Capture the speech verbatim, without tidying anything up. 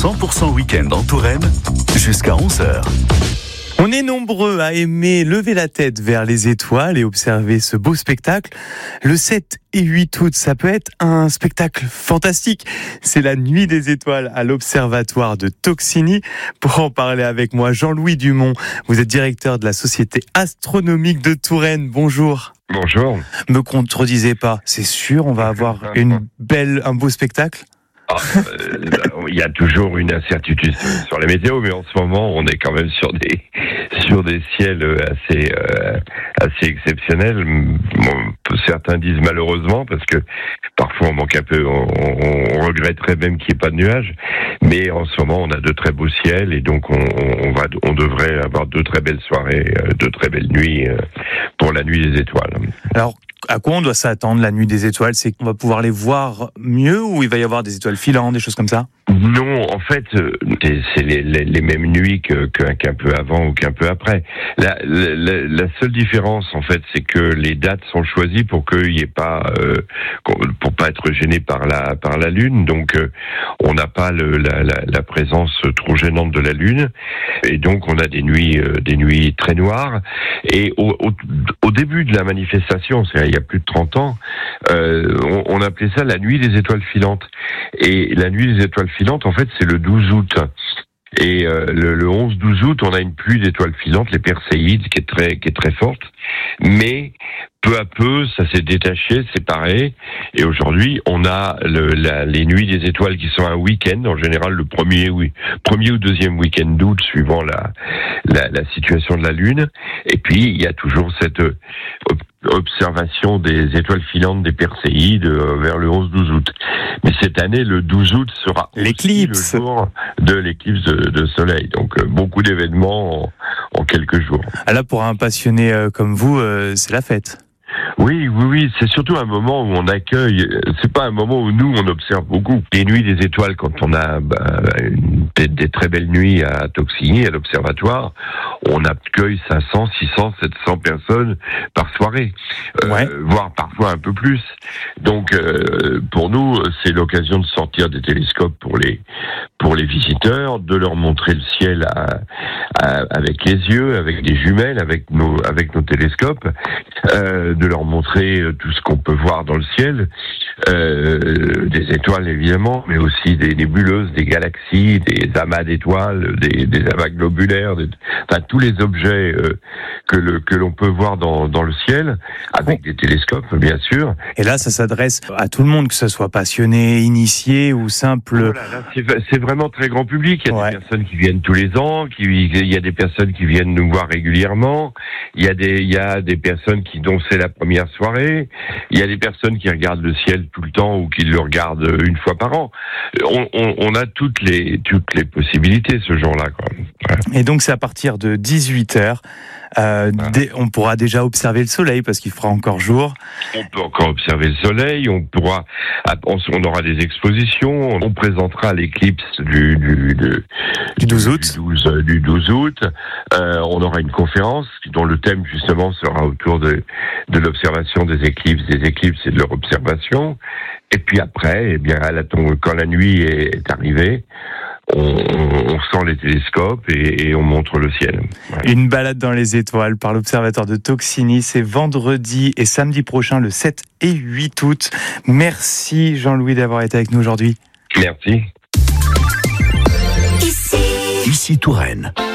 cent pour cent week-end en Touraine jusqu'à onze heures. On est nombreux à aimer lever la tête vers les étoiles et observer ce beau spectacle. Le sept et huit août, ça peut être un spectacle fantastique. C'est la nuit des étoiles à l'observatoire de Toxigny. Pour en parler avec moi, Jean-Louis Dumont, vous êtes directeur de la Société astronomique de Touraine. Bonjour. Bonjour. Me contredisez pas, c'est sûr, on va avoir une belle, un beau spectacle. Il y a toujours une incertitude sur la météo, mais en ce moment, on est quand même sur des sur des ciels assez euh, assez exceptionnels. Bon, certains disent malheureusement, parce que parfois on manque un peu, on, on, on regretterait même qu'il n'y ait pas de nuages. Mais en ce moment, on a de très beaux ciels, et donc on, on va, on devrait avoir de très belles soirées, de très belles nuits pour la nuit des étoiles. Alors, à quoi on doit s'attendre la nuit des étoiles? C'est qu'on va pouvoir les voir mieux, ou il va y avoir des étoiles filantes, des choses comme ça? Non, en fait, c'est les, les, les mêmes nuits que, que, qu'un peu avant ou qu'un peu après. La, la, la seule différence, en fait, c'est que les dates sont choisies pour qu'il y ait pas, euh, pour pas être gêné par la par la lune. Donc, euh, on n'a pas le, la, la, la présence trop gênante de la lune, et donc on a des nuits, euh, des nuits très noires. Et au, au, au début de la manifestation, c'est il y a plus de trente ans, euh, on, on appelait ça la nuit des étoiles filantes. Et la nuit des étoiles filantes, en fait, c'est le douze août. Et euh, le, le onze douze août, on a une pluie d'étoiles filantes, les Perséides, qui est très, qui est très forte. Mais peu à peu, ça s'est détaché, séparé. Et aujourd'hui, on a le, la, les nuits des étoiles qui sont un week-end, en général le premier, oui, premier ou deuxième week-end d'août, suivant la, la, la situation de la Lune. Et puis, il y a toujours cette euh, observation des étoiles filantes des Perséides euh, vers le onze douze août. Mais cette année, le douze août sera l'éclipse, le jour de l'éclipse de, de soleil. Donc, euh, beaucoup d'événements en, en quelques jours. Ah là, pour un passionné euh, comme vous, euh, c'est la fête. Oui, oui, oui, c'est surtout un moment où on accueille, c'est pas un moment où nous on observe beaucoup. Les nuits des étoiles, quand on a bah, une, des, des très belles nuits à Toxigny, à l'observatoire, on accueille cinq cents, six cents, sept cents personnes par soirée, ouais. euh, voire parfois un peu plus. Donc euh, pour nous, c'est l'occasion de sortir des télescopes pour les pour les visiteurs, de leur montrer le ciel à, à, avec les yeux, avec des jumelles, avec nos avec nos télescopes, euh, de leur montrer tout ce qu'on peut voir dans le ciel, euh, des étoiles évidemment, mais aussi des nébuleuses, des galaxies, des amas d'étoiles, des, des amas globulaires, des, enfin tous les objets euh, que le que l'on peut voir dans dans le ciel avec des télescopes bien sûr. Et là, ça s'adresse à tout le monde, que ce soit passionné, initié ou simple. Voilà, là, c'est, c'est vraiment très grand public. Il y a ouais. des personnes qui viennent tous les ans, qui il y a des personnes qui viennent nous voir régulièrement. Il y a des il y a des personnes qui dont c'est la première soirée. Il y a des personnes qui regardent le ciel tout le temps ou qui le regardent une fois par an. On, on, on a toutes les toutes les possibilités ce jour-là, quoi. Ouais. Et donc c'est à partir de dix-huit heures. Euh, voilà. dès, on pourra déjà observer le soleil parce qu'il fera encore jour. On peut encore observer le soleil. On pourra, on aura des expositions. On présentera l'éclipse du du, du, du douze août. Du douze, du douze août. Euh, on aura une conférence dont le thème justement sera autour de de l'observation des éclipses, des éclipses et de leur observation. Et puis après, eh bien, à la, quand la nuit est arrivée, on, on sort les télescopes et, et on montre le ciel. Ouais. Une balade dans les étoiles par l'observatoire de Toxigny, c'est vendredi et samedi prochain, le sept et huit août. Merci Jean-Louis d'avoir été avec nous aujourd'hui. Merci. Ici, Ici Touraine.